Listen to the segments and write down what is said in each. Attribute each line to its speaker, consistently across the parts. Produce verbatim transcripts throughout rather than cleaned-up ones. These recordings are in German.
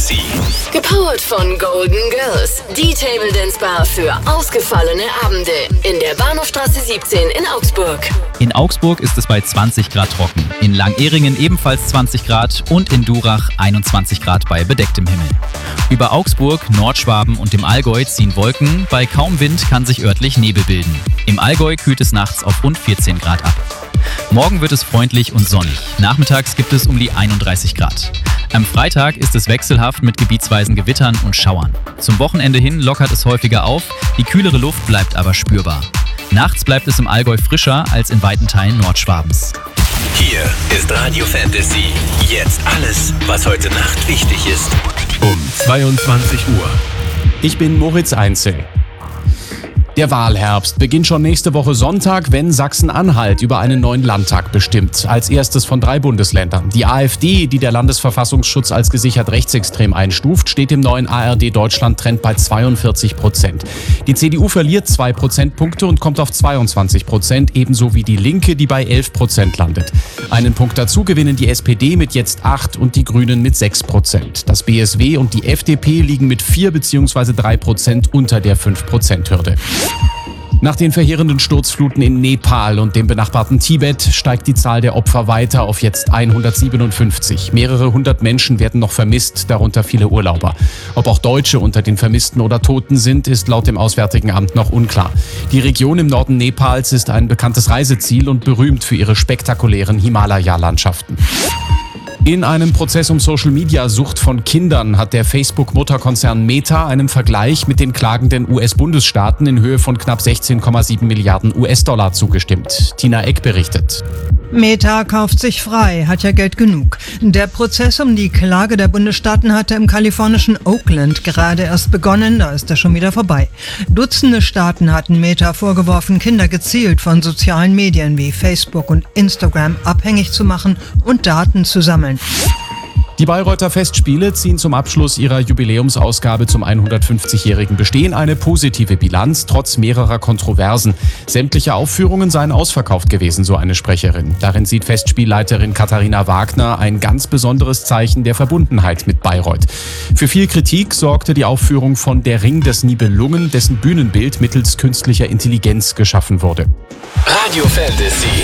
Speaker 1: Fantasy.
Speaker 2: Gepowert von Golden Girls, die Table Dance Bar für ausgefallene Abende in der Bahnhofstraße siebzehn in Augsburg.
Speaker 3: In Augsburg ist es bei zwanzig Grad trocken, in Langehringen ebenfalls zwanzig Grad und in Durach einundzwanzig Grad bei bedecktem Himmel. Über Augsburg, Nordschwaben und dem Allgäu ziehen Wolken, bei kaum Wind kann sich örtlich Nebel bilden. Im Allgäu kühlt es nachts auf rund vierzehn Grad ab. Morgen wird es freundlich und sonnig. Nachmittags gibt es um die einunddreißig Grad. Am Freitag ist es wechselhaft mit gebietsweisen Gewittern und Schauern. Zum Wochenende hin lockert es häufiger auf, die kühlere Luft bleibt aber spürbar. Nachts bleibt es im Allgäu frischer als in weiten Teilen Nordschwabens.
Speaker 1: Hier ist Radio Fantasy. Jetzt alles, was heute Nacht wichtig ist. Um zweiundzwanzig Uhr.
Speaker 4: Ich bin Moritz Einzel. Der Wahlherbst beginnt schon nächste Woche Sonntag, wenn Sachsen-Anhalt über einen neuen Landtag bestimmt. Als erstes von drei Bundesländern. Die AfD, die der Landesverfassungsschutz als gesichert rechtsextrem einstuft, steht im neuen A R D-Deutschland-Trend bei zweiundvierzig Prozent. Die C D U verliert zwei Prozentpunkte und kommt auf zweiundzwanzig Prozent, ebenso wie die Linke, die bei elf Prozent landet. Einen Punkt dazu gewinnen die S P D mit jetzt acht und die Grünen mit sechs Prozent. Das B S W und die F D P liegen mit vier bzw. drei Prozent unter der fünf Prozent-Hürde. Nach den verheerenden Sturzfluten in Nepal und dem benachbarten Tibet steigt die Zahl der Opfer weiter auf jetzt hundertsiebenundfünfzig. Mehrere hundert Menschen werden noch vermisst, darunter viele Urlauber. Ob auch Deutsche unter den Vermissten oder Toten sind, ist laut dem Auswärtigen Amt noch unklar. Die Region im Norden Nepals ist ein bekanntes Reiseziel und berühmt für ihre spektakulären Himalaya-Landschaften. In einem Prozess um Social-Media-Sucht von Kindern hat der Facebook-Mutterkonzern Meta einen Vergleich mit den klagenden U S-Bundesstaaten in Höhe von knapp sechzehn Komma sieben Milliarden U S-Dollar zugestimmt. Tina Eck berichtet.
Speaker 5: Meta kauft sich frei, hat ja Geld genug. Der Prozess um die Klage der Bundesstaaten hatte im kalifornischen Oakland gerade erst begonnen, da ist er schon wieder vorbei. Dutzende Staaten hatten Meta vorgeworfen, Kinder gezielt von sozialen Medien wie Facebook und Instagram abhängig zu machen und Daten zu sammeln.
Speaker 4: Die Bayreuther Festspiele ziehen zum Abschluss ihrer Jubiläumsausgabe zum hundertfünfzigjährigen Bestehen eine positive Bilanz, trotz mehrerer Kontroversen. Sämtliche Aufführungen seien ausverkauft gewesen, so eine Sprecherin. Darin sieht Festspielleiterin Katharina Wagner ein ganz besonderes Zeichen der Verbundenheit mit Bayreuth. Für viel Kritik sorgte die Aufführung von Der Ring des Nibelungen, dessen Bühnenbild mittels künstlicher Intelligenz geschaffen wurde.
Speaker 1: Radio Fantasy.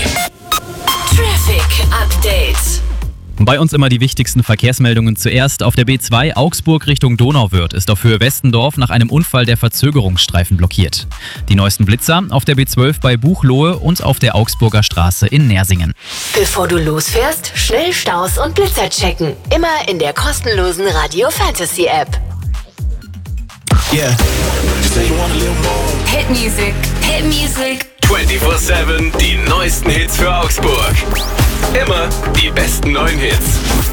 Speaker 2: Traffic Update.
Speaker 3: Bei uns immer die wichtigsten Verkehrsmeldungen zuerst. Auf der B zwei Augsburg Richtung Donauwörth ist auf Höhe Westendorf nach einem Unfall der Verzögerungsstreifen blockiert. Die neuesten Blitzer auf der B zwölf bei Buchloe und auf der Augsburger Straße in Nersingen.
Speaker 2: Bevor du losfährst, schnell Staus und Blitzer checken. Immer in der kostenlosen Radio Fantasy App.
Speaker 1: Yeah.
Speaker 2: Hit Music, Hit Music.
Speaker 1: vierundzwanzig sieben, die neuesten Hits für Augsburg. Immer die besten neuen Hits.